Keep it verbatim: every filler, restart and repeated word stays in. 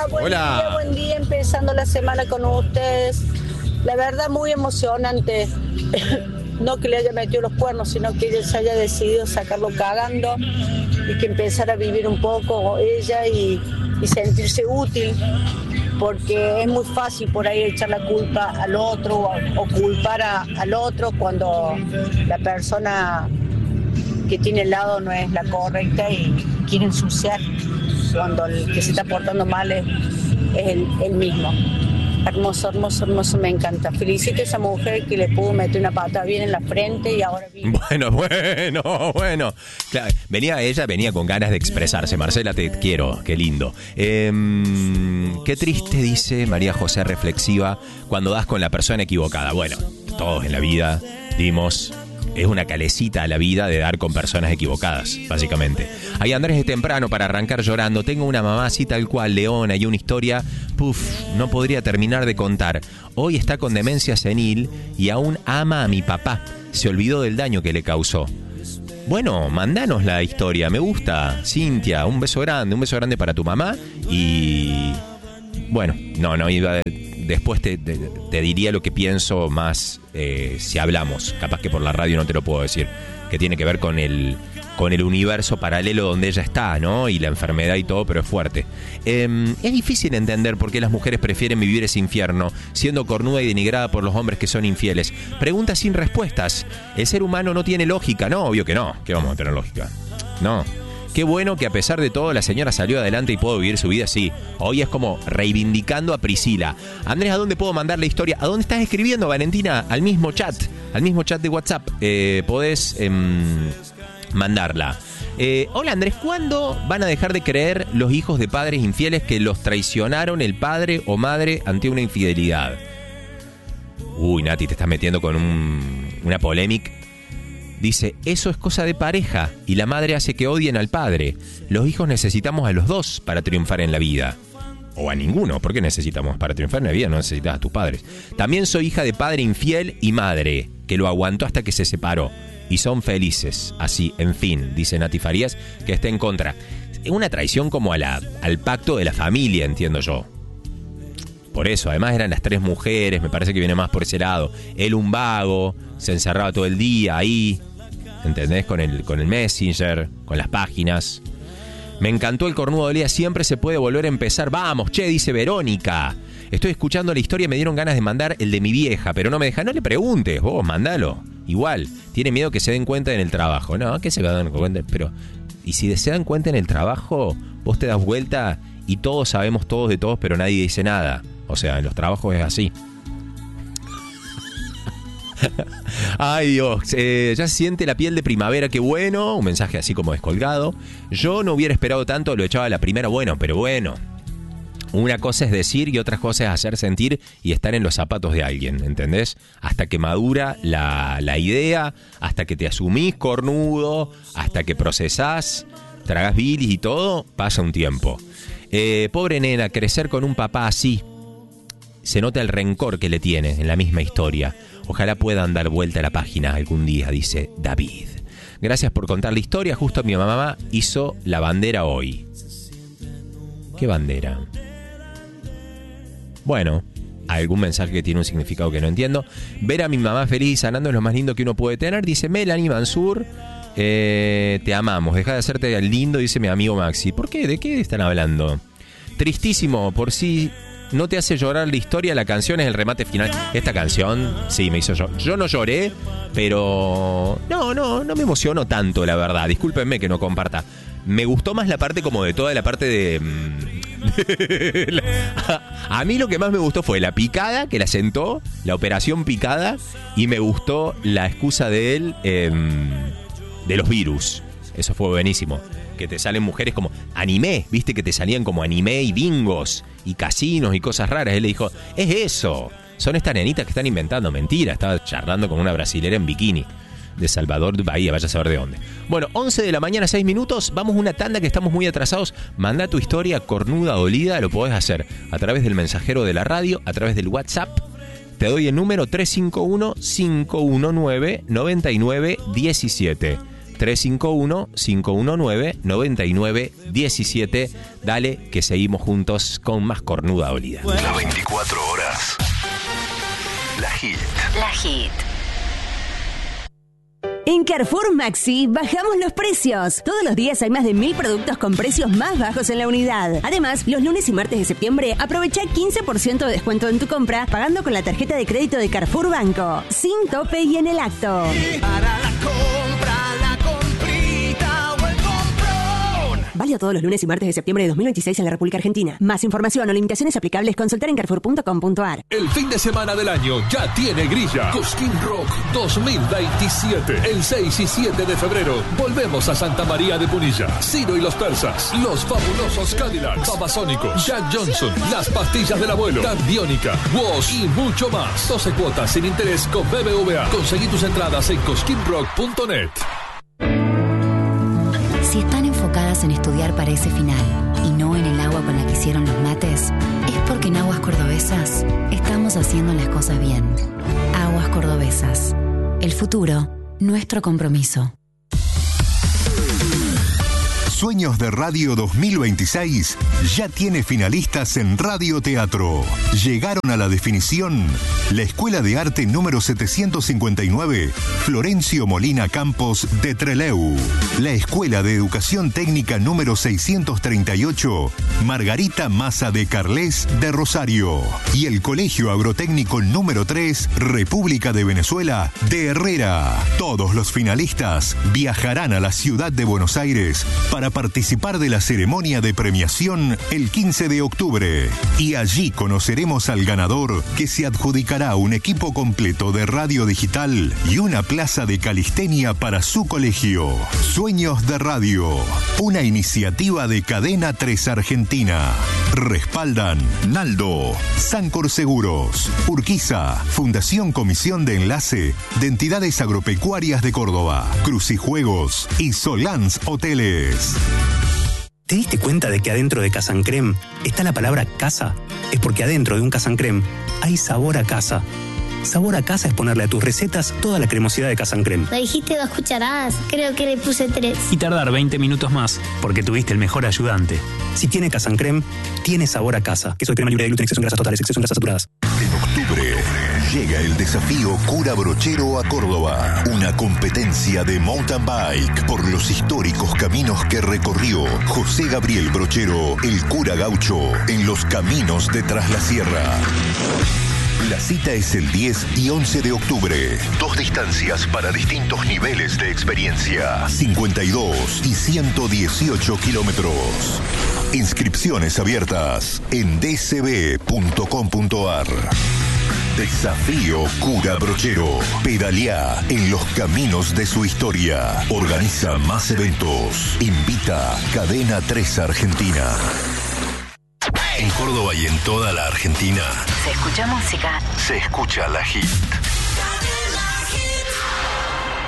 buen Hola. día, buen día, empezando la semana con ustedes. La verdad, muy emocionante. No que le haya metido los cuernos, sino que ella se haya decidido sacarlo cagando y que empezara a vivir un poco ella y, y sentirse útil, porque es muy fácil por ahí echar la culpa al otro o, o culpar a, al otro cuando la persona que tiene al lado no es la correcta y quiere ensuciar cuando el que se está portando mal es, es el, el mismo. Hermoso, hermoso, hermoso, me encanta. Felicito a esa mujer que le pudo meter una pata bien en la frente y ahora vive. Bueno, bueno, bueno. Claro, venía ella, venía con ganas de expresarse. Marcela, te quiero, qué lindo. Eh, qué triste, dice María José reflexiva, cuando das con la persona equivocada. Bueno, todos en la vida dimos... Es una calecita a la vida de dar con personas equivocadas, básicamente. Ahí Andrés es temprano para arrancar llorando. Tengo una mamá así tal cual, leona, y una historia, puf, no podría terminar de contar. Hoy está con demencia senil y aún ama a mi papá. Se olvidó del daño que le causó. Bueno, mandanos la historia, me gusta. Cintia, un beso grande, un beso grande para tu mamá. Y... bueno, no, no iba a... Después te, te, te diría lo que pienso más eh, si hablamos. Capaz que por la radio no te lo puedo decir. Que tiene que ver con el, con el universo paralelo donde ella está, ¿no? Y la enfermedad y todo, pero es fuerte. Eh, es difícil entender por qué las mujeres prefieren vivir ese infierno, siendo cornuda y denigrada por los hombres que son infieles. Preguntas sin respuestas. El ser humano no tiene lógica. No, obvio que no. ¿Qué vamos a tener lógica? No. Qué bueno que a pesar de todo la señora salió adelante y pudo vivir su vida así. Hoy es como reivindicando a Priscila. Andrés, ¿a dónde puedo mandar la historia? ¿A dónde estás escribiendo, Valentina? Al mismo chat, al mismo chat de WhatsApp. Eh, podés eh, mandarla. Eh, hola Andrés, ¿cuándo van a dejar de creer los hijos de padres infieles que los traicionaron el padre o madre ante una infidelidad? Uy, Nati, te estás metiendo con un, una polémica. Dice, eso es cosa de pareja y la madre hace que odien al padre. Los hijos necesitamos a los dos para triunfar en la vida. O a ninguno, ¿por qué necesitamos? Para triunfar en la vida no necesitas a tus padres. También soy hija de padre infiel y madre, que lo aguantó hasta que se separó. Y son felices, así, en fin, dice Nati Farías, que está en contra. Es una traición como a la, al pacto de la familia, entiendo yo. Por eso, además eran las tres mujeres, me parece que viene más por ese lado. Él un vago, se encerraba todo el día ahí, ¿entendés? Con el, con el Messenger, con las páginas. Me encantó el cornudo de Lía, siempre se puede volver a empezar. Vamos, che, dice Verónica. Estoy escuchando la historia y me dieron ganas de mandar el de mi vieja, pero no me deja. No le preguntes, vos, mandalo. Igual, tiene miedo que se den cuenta en el trabajo. No, que se dan cuenta, pero... Y si se dan cuenta en el trabajo, vos te das vuelta y todos sabemos todos de todos, pero nadie dice nada. O sea, en los trabajos es así. Ay Dios, eh, ya se siente la piel de primavera, qué bueno. Un mensaje así como descolgado. Yo no hubiera esperado tanto, lo echaba a la primera. Bueno, pero bueno. Una cosa es decir y otra cosa es hacer sentir y estar en los zapatos de alguien, ¿entendés? Hasta que madura la, la idea, hasta que te asumís cornudo, hasta que procesás, tragás bilis y todo, pasa un tiempo. Eh, pobre nena, crecer con un papá así. Se nota el rencor que le tiene en la misma historia. Ojalá puedan dar vuelta a la página algún día, dice David. Gracias por contar la historia. Justo mi mamá hizo la bandera hoy. ¿Qué bandera? Bueno, algún mensaje que tiene un significado que no entiendo. Ver a mi mamá feliz y sanando es lo más lindo que uno puede tener, dice Melanie Mansur. Eh, te amamos, deja de hacerte lindo, dice mi amigo Maxi. ¿Por qué? ¿De qué están hablando? Tristísimo, por si no te hace llorar la historia, la canción es el remate final. Esta canción, sí, me hizo llorar. Yo no lloré, pero no, no, no me emocionó tanto, la verdad. Discúlpenme que no comparta. Me gustó más la parte como de toda la parte de... a, a mí lo que más me gustó fue la picada, que la sentó, la operación picada, y me gustó la excusa de él eh, de los virus. Eso fue buenísimo. Que te salen mujeres como anime, viste que te salían como anime y bingos y casinos y cosas raras. Él le dijo, es eso, son estas nenitas que están inventando. Mentira, estaba charlando con una brasilera en bikini de Salvador de Bahía, vaya a saber de dónde. Bueno, once de la mañana, seis minutos, vamos a una tanda que estamos muy atrasados. Manda tu historia cornuda, dolida, lo podés hacer a través del mensajero de la radio, a través del WhatsApp. Te doy el número tres cinco uno, cinco uno nueve, nueve nueve uno siete. tres cinco uno, cinco uno nueve, nueve nueve uno siete. Dale, que seguimos juntos con más Cornuda Dolida. Las veinticuatro horas. La Hit. La Hit. En Carrefour Maxi bajamos los precios. Todos los días hay más de mil productos con precios más bajos en la unidad. Además, los lunes y martes de septiembre aprovecha quince por ciento de descuento en tu compra pagando con la tarjeta de crédito de Carrefour Banco. Sin tope y en el acto. Para la compra, la comprita o el comprón. Válido todos los lunes y martes de septiembre de dos mil veintiséis en la República Argentina. Más información o limitaciones aplicables, consultar en carrefour punto com punto a r. El fin de semana del año ya tiene grilla. Cosquín Rock dos mil veintisiete. El seis y siete de febrero volvemos a Santa María de Punilla. Ciro y los Persas, Los Fabulosos Cadillacs, Babasónicos, Jack Johnson, Las Pastillas del Abuelo, Tan Biónica, Woz y mucho más. doce cuotas sin interés con B B V A. Conseguí tus entradas en cosquín rock punto net. Si están enfocadas en estudiar para ese final y no en el agua con la que hicieron los mates, es porque en Aguas Cordobesas estamos haciendo las cosas bien. Aguas Cordobesas. El futuro, nuestro compromiso. Sueños de Radio dos mil veintiséis ya tiene finalistas en Radio Teatro. Llegaron a la definición la Escuela de Arte número setecientos cincuenta y nueve, Florencio Molina Campos de Trelew. La Escuela de Educación Técnica número seiscientos treinta y ocho, Margarita Maza de Carles de Rosario. Y el Colegio Agrotécnico número tres, República de Venezuela de Herrera. Todos los finalistas viajarán a la ciudad de Buenos Aires para participar de la ceremonia de premiación el quince de octubre. Y allí conoceremos al ganador, que se adjudicará un equipo completo de radio digital y una plaza de calistenia para su colegio. Sueños de Radio, una iniciativa de Cadena tres Argentina. Respaldan Naldo, Sancor Seguros, Urquiza, Fundación Comisión de Enlace de Entidades Agropecuarias de Córdoba, Crucijuegos y Solans Hoteles. ¿Te diste cuenta de que adentro de Casancrem está la palabra casa? Es porque adentro de un Casancrem hay sabor a casa. Sabor a casa es ponerle a tus recetas toda la cremosidad de Casancrem. Me dijiste dos cucharadas, creo que le puse tres. Y tardar veinte minutos más, porque tuviste el mejor ayudante. Si tiene Casancrem, tiene sabor a casa. Queso de crema libre de gluten, exceso en grasas totales, exceso en grasas saturadas. En octubre llega el desafío Cura Brochero a Córdoba. Una competencia de mountain bike por los históricos caminos que recorrió José Gabriel Brochero, el cura gaucho, en los caminos de Tras la Sierra. La cita es el diez y once de octubre. Dos distancias para distintos niveles de experiencia. cincuenta y dos y ciento dieciocho kilómetros. Inscripciones abiertas en d c b punto com punto a r. Desafío Cura Brochero. Pedaleá en los caminos de su historia. Organiza más eventos. Invita Cadena tres Argentina. En Córdoba y en toda la Argentina Se escucha música. Se escucha La Hit.